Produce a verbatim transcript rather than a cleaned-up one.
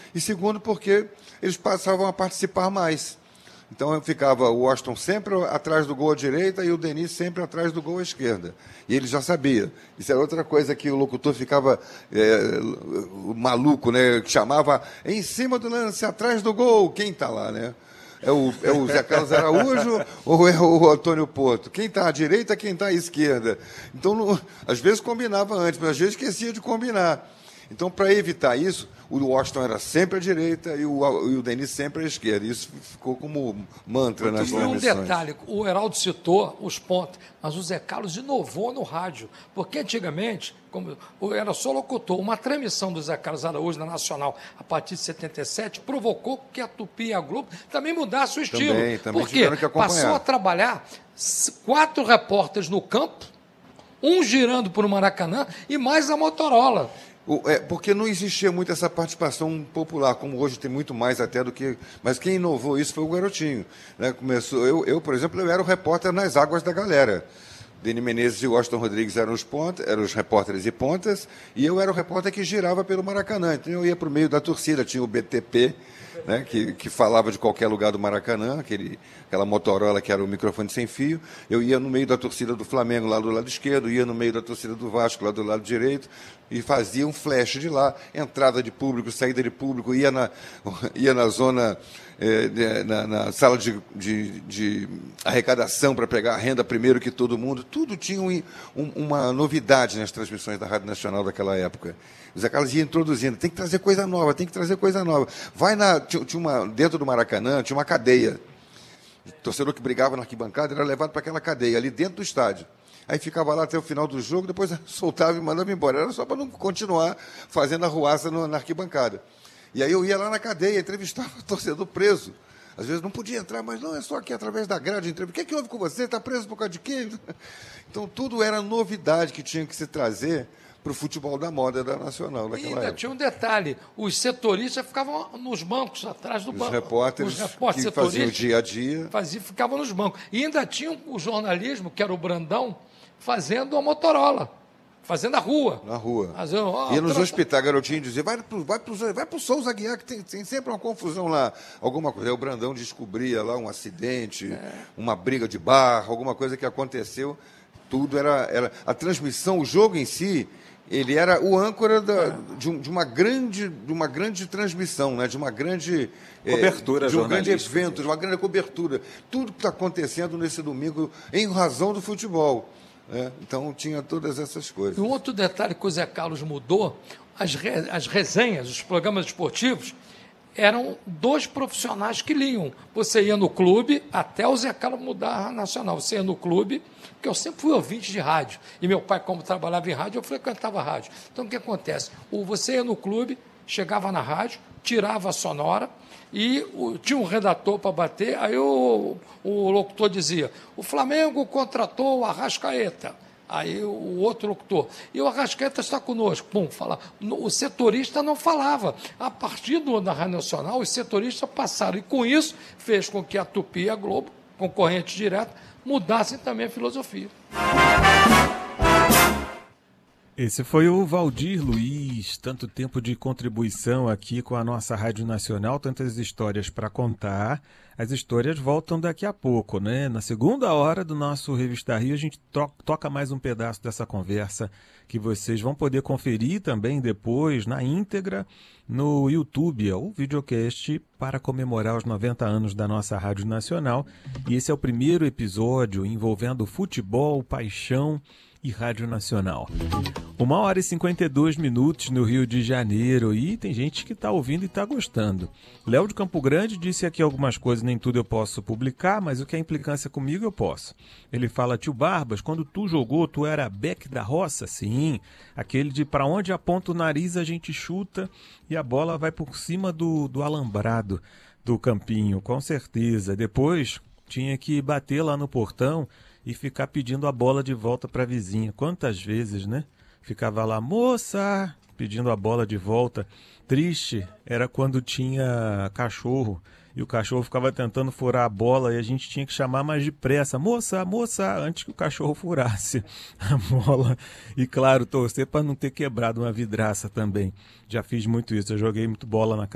e segundo porque eles passavam a participar mais. Então ficava o Washington sempre atrás do gol à direita e o Denis sempre atrás do gol à esquerda. E ele já sabia. Isso era outra coisa que o locutor ficava é, maluco, né? Que chamava em cima do lance, atrás do gol, quem está lá, né? É o, é o Zé Carlos Araújo ou é o Antônio Porto? Quem está à direita, quem está à esquerda? Então, não, às vezes combinava antes, mas às vezes esquecia de combinar. Então, para evitar isso, o Washington era sempre à direita e o, e o Denis sempre à esquerda. Isso ficou como mantra nas transmissões. E um detalhe, o Heraldo citou os pontos, mas o Zé Carlos inovou no rádio, porque antigamente, como era só locutor, uma transmissão do Zé Carlos Araújo na Nacional, a partir de setenta e sete, provocou que a Tupi e a Globo também mudassem o estilo. Também, também porque passou a trabalhar quatro repórteres no campo, um girando por um Maracanã e mais a Motorola. É, porque não existia muito essa participação popular, como hoje tem muito mais até do que... Mas quem inovou isso foi o Garotinho. Né? Começou, eu, eu, por exemplo, eu era o repórter nas águas da galera. Denis Menezes e Washington Rodrigues eram os, pontas, eram os repórteres e pontas, e eu era o repórter que girava pelo Maracanã. Então eu ia para o meio da torcida, tinha o B T P, né, que, que falava de qualquer lugar do Maracanã, aquele, aquela Motorola que era o microfone sem fio. Eu ia no meio da torcida do Flamengo, lá do lado esquerdo, ia no meio da torcida do Vasco, lá do lado direito, e fazia um flash de lá, entrada de público, saída de público, ia na, ia na zona... É, na, na sala de, de, de arrecadação para pegar a renda primeiro que todo mundo, tudo tinha um, um, uma novidade nas transmissões da Rádio Nacional daquela época. O Zé Carlos ia introduzindo, tem que trazer coisa nova, tem que trazer coisa nova. Vai na, tinha, tinha uma, dentro do Maracanã, tinha uma cadeia. O torcedor que brigava na arquibancada era levado para aquela cadeia, ali dentro do estádio. Aí ficava lá até o final do jogo, depois soltava e mandava embora. Era só para não continuar fazendo arruaça no, na arquibancada. E aí eu ia lá na cadeia, entrevistava o torcedor preso. Às vezes não podia entrar, mas não, é só aqui através da grade. O que é que houve com você? Está preso por causa de quê? Então, tudo era novidade que tinha que se trazer para o futebol da moda da Nacional naquela e ainda época. Tinha um detalhe, os setoristas ficavam nos bancos, atrás do os banco. Repórteres os repórteres que faziam o dia a dia. Faziam, ficavam nos bancos. E ainda tinha o jornalismo, que era o Brandão, fazendo a Motorola. Fazendo a rua. Na rua. Fazendo, oh, ia nos troca... hospitais, garotinho, dizia, vai para vai pro, vai pro Souza Aguiar, que tem, tem sempre uma confusão lá. Alguma coisa. Aí o Brandão descobria lá um acidente, é. uma briga de bar, alguma coisa que aconteceu. Tudo era, era... A transmissão, o jogo em si, ele era o âncora da, é. de, um, de, uma grande, de uma grande transmissão, né? de uma grande... Cobertura é, de um grande evento, de uma grande cobertura. Tudo que está acontecendo nesse domingo em razão do futebol. É, então, tinha todas essas coisas. E um outro detalhe que o Zé Carlos mudou, as, re, as resenhas, os programas esportivos, eram dois profissionais que liam. Você ia no clube, até o Zé Carlos mudar a Nacional. Você ia no clube, porque eu sempre fui ouvinte de rádio. E meu pai, como trabalhava em rádio, eu frequentava rádio. Então, o que acontece? O, você ia no clube, chegava na rádio, tirava a sonora, e o, tinha um redator para bater, aí o, o locutor dizia, o Flamengo contratou o Arrascaeta. Aí o outro locutor, e o Arrascaeta está conosco. Pum, fala. O setorista não falava. A partir do, da Rádio Nacional, os setoristas passaram, e com isso fez com que a Tupi e a Globo, concorrentes diretos, mudassem também a filosofia. Esse foi o Valdir Luiz, tanto tempo de contribuição aqui com a nossa Rádio Nacional, tantas histórias para contar. As histórias voltam daqui a pouco, né? Na segunda hora do nosso Revista Rio, a gente to- toca mais um pedaço dessa conversa que vocês vão poder conferir também depois, na íntegra, no YouTube, o videocast para comemorar os noventa anos da nossa Rádio Nacional. E esse é o primeiro episódio envolvendo futebol, paixão e Rádio Nacional. Uma hora e cinquenta e dois minutos no Rio de Janeiro, e tem gente que está ouvindo e está gostando. Léo de Campo Grande disse aqui algumas coisas, nem tudo eu posso publicar, mas o que é implicância comigo eu posso. Ele fala, tio Barbas, quando tu jogou, tu era back da roça? Sim, aquele de para onde aponta o nariz a gente chuta e a bola vai por cima do, do alambrado do campinho, com certeza. Depois tinha que bater lá no portão e ficar pedindo a bola de volta para a vizinha. Quantas vezes, né? Ficava lá, moça, pedindo a bola de volta. Triste era quando tinha cachorro e o cachorro ficava tentando furar a bola e a gente tinha que chamar mais depressa. Moça, moça, antes que o cachorro furasse a bola. E claro, torcer para não ter quebrado uma vidraça também. Já fiz muito isso, eu joguei muito bola na casa.